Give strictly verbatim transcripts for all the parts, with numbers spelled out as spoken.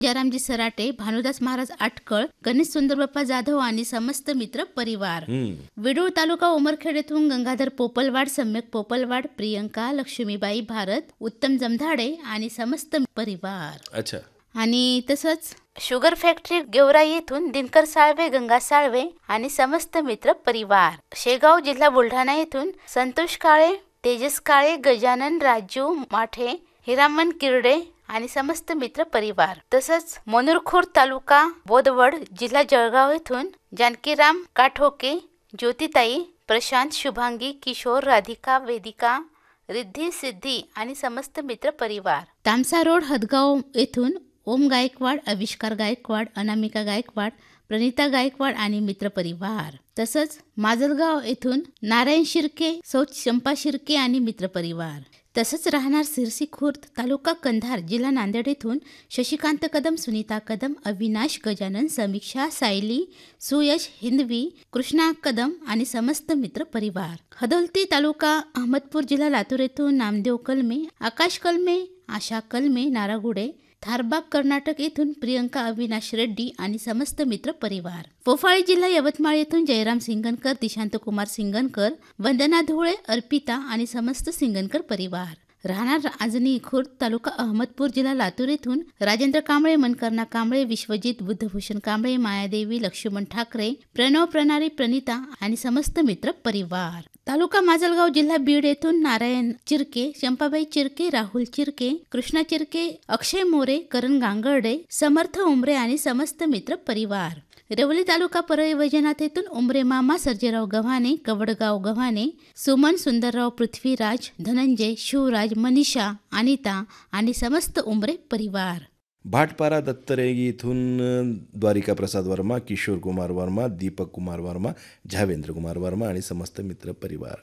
जयरामजी सराटे, भानुदास महाराज आटकळ, गणेश सुंदर बाप्पा जाधव आणि समस्त मित्र परिवार. विडूळ तालुका उमरखेड येथून गंगाधर पोपलवाड, सम्यक पोपलवाड, प्रियंका, लक्ष्मीबाई भारत, उत्तम जमधाडे आणि समस्त परिवार. अच्छा. आणि तसंच शुगर फॅक्टरी गेवराई येथून दिनकर साळवे, गंगा साळवे आणि समस्त मित्र परिवार. शेगाव जिल्हा बुलढाणा येथून संतोष काळे, तेजस काळे, गजानन, राजू माठे, हिरामन किरडे आणि समस्त मित्र परिवार. तसंच मनूरखुर्द तालुका बोदवड जिल्हा जळगाव येथून जानकीराम काठोके, ज्योतिताई, प्रशांत, शुभांगी, किशोर, राधिका, वेदिका, रिद्धी, सिद्धी आणि समस्त मित्र परिवार. तामसा रोड हदगाव येथून ओम गायकवाड, आविष्कार गायकवाड, अनामिका गायकवाड, प्रणिता गायकवाड आणि मित्र परिवार. तसंच माजलगाव येथून नारायण शिर्के, सौ चंपा शिर्के आणि मित्र परिवार. तसंच राहणार सिरसी खुर्द तालुका कंधार जिल्हा नांदेड येथून शशिकांत कदम, सुनीता कदम, अविनाश, गजानन, समीक्षा, सायली, सुयश, हिंदवी, कृष्णा कदम आणि समस्त मित्र परिवार. हदोलती तालुका अहमदपूर जिल्हा लातूर येथून नामदेव कलमे, आकाश कलमे, आशा कलमे, नारागुडे, थारबाग कर्नाटक येथून प्रियंका अविनाश रेड्डी आणि समस्त मित्र परिवार. फोफाळी जिल्हा यवतमाळ येथून जयराम सिंगनकर, दिशांत कुमार सिंगनकर, वंदना धुळे, अर्पिता आणि समस्त सिंगनकर परिवार. राहणार आजनी खुर्द तालुका अहमदपूर जिल्हा लातूर येथून राजेंद्र कांबळे, मनकर्णा कांबळे, विश्वजित, बुद्धभूषण कांबळे, मायादेवी, लक्ष्मण ठाकरे, प्रणव, प्रणाली, प्रणिता आणि समस्त मित्र परिवार. तालुका माजलगाव जिल्हा बीड येथून नारायण चिरके, चंपाबाई चिरके, राहुल चिरके, कृष्णा चिरके, अक्षय मोरे, करण गांगर्डे, समर्थ उमरे आणि समस्त मित्र परिवार. रेवली तालुका परळी वैजनाथ येथून उमरे मामा, सर्जेराव गव्हाणे, कवडगाव गव्हाणे, सुमन, सुंदरराव, पृथ्वीराज, धनंजय, शिवराज, मनीषा, अनिता आणि समस्त उमरे परिवार. भाटपारा दत्तरेगी इथून द्वारिका प्रसाद वर्मा, किशोर कुमार वर्मा, दीपक कुमार वर्मा, झावेंद्र कुमार वर्मा आणि समस्त मित्र परिवार.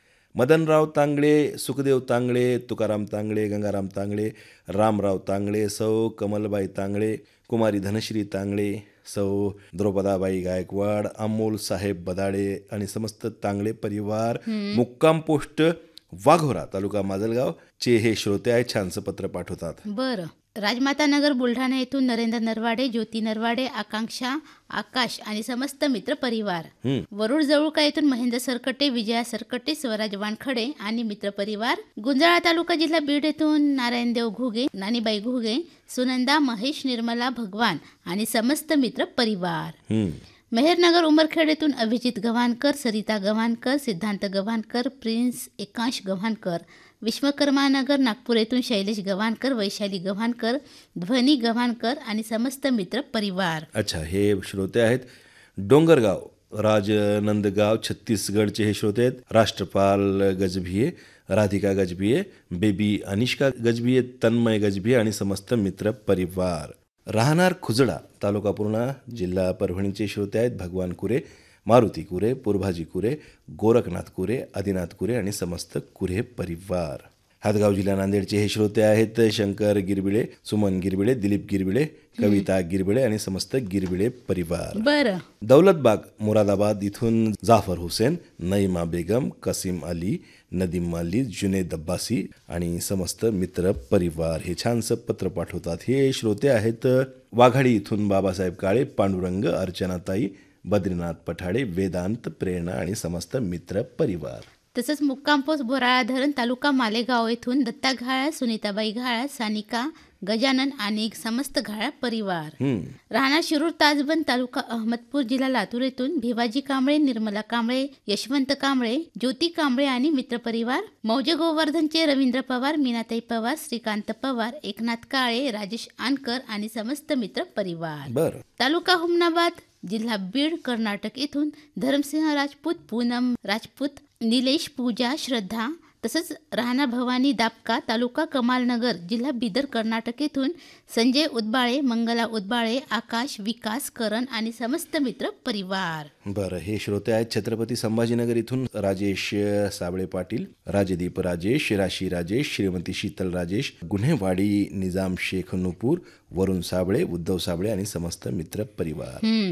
मदनराव तांगळे, सुखदेव तांगळे, तुकाराम तांगळे, गंगाराम तांगळे, रामराव तांगळे, सौ कमलबाई तांगळे, कुमारी धनश्री तांगळे, सौ द्रौपदाबाई गायकवाड, अमोल साहेब बदाडे आणि समस्त तांगळे परिवार. मुक्काम पोस्ट वाघोरा तालुका माजलगाव चे हे श्रोते आहे, छानसं पत्र पाठवतात. बरं. राजमाता नगर बुलढाणा येथून नरेंद्र नरवाडे, ज्योती नरवाडे, आकांक्षा, आकाश आणि समस्त मित्र परिवार. वरुड जवळका येथून महेंद्र सरकटे, विजया सरकटे, स्वराज वानखडे आणि मित्र परिवार. गुंजाळा तालुका जिल्हा बीड येथून नारायणदेव घुगे, नानीबाई घुगे, सुनंदा, महेश, निर्मला, भगवान आणि समस्त मित्र परिवार. मेहरनगर उमरखेड येथून अभिजित गव्हाणकर, सरिता गव्हाणकर, सिद्धांत गव्हाणकर, प्रिन्स एकांश गव्हाणकर. विश्वकर्मानगर नागपूर येथून शैलेश गव्हाणकर, वैशाली गव्हाणकर, ध्वनी गव्हाणकर आणि समस्त मित्र परिवार. अच्छा, हे श्रोते आहेत डोंगरगाव, राजनंदगाव, छत्तीसगडचे हे श्रोते आहेत. राष्ट्रपाल गजभिये, राधिका गजभिये, बेबी अनिष्का गजभिये, तन्मय गजभिये आणि समस्त मित्र परिवार. राहणार खुजडा तालुका पूर्णा जिल्हा परभणीचे श्रोते आहेत भगवान कुरे, मारुती कुरे, पूर्भाजी कुरे, गोरखनाथ कुरे, आदिनाथ कुरे आणि समस्त कुरे परिवार. हातगाव जिल्हा नांदेडचे हे श्रोते आहेत शंकर गिरबिळे, सुमन गिरबिळे, दिलीप गिरबिळे, कविता गिरबिळे आणि समस्त गिरबिळे परिवार. बरं. दौलतबाग मुरादाबाद इथून जाफर हुसेन, नईमा बेगम, कसीम अली, नदीम अली, जुनेद अब्बासी आणि समस्त मित्र परिवार हे छानसं पत्र पाठवतात. हे श्रोते आहेत वाघाडी इथून बाबासाहेब काळे, पांडुरंग, अर्चनाताई, बद्रीनाथ पठाडे, वेदांत, प्रेरणा आणि समस्त मित्र परिवार. तसंच मुक्काम पोस्ट बोराळा धरण तालुका मालेगाव येथून दत्ता घाळा, सुनीताबाई घाळा, सानिका, गजानन आणि समस्त घाळा परिवार. राहणार शिरूर ताजबंद तालुका अहमदपूर जिल्हा लातूर येथून भिवाजी कांबळे, निर्मला कांबळे, यशवंत कांबळे, ज्योती कांबळे आणि मित्र परिवार. मौजे गोवर्धनचे रवींद्र पवार, मीनाताई पवार, श्रीकांत पवार, एकनाथ काळे, राजेश आनकर आणि समस्त मित्र परिवार. तालुका हुमनाबाद जिल्हा बीड कर्नाटक येथून धरमसिंह राजपूत, पूनम राजपूत, निलेश, पूजा, श्रद्धा. तसंच राहणार भवानी दापका तालुका कमालनगर जिल्हा बिदर कर्नाटक येथून संजय उदबाळे, मंगला उदबाळे, आकाश, विकास, करण आणि समस्त मित्र परिवार. बरं, हे श्रोते आहेत छत्रपती संभाजीनगर इथून राजेश साबळे पाटील, राजदीप राजेश, राशी राजेश, श्रीमती शीतल राजेश, गुन्हेवाडी निजाम शेख नुपूर, वरुण साबळे, उद्धव साबळे आणि समस्त मित्र परिवार.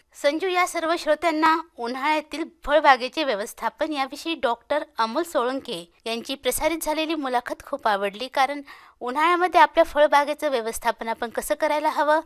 संजू, या सर्व श्रोत्यांना उन्हाळ्यातील फळबागेचे व्यवस्थापन याविषयी डॉक्टर अमोल सोळंके यांची प्रसारित झालेली मुलाखत खूप आवडली. कारण उन्हाळ्यामध्ये आपल्या फळबागेचं व्यवस्थापन आपण कसं करायला हवं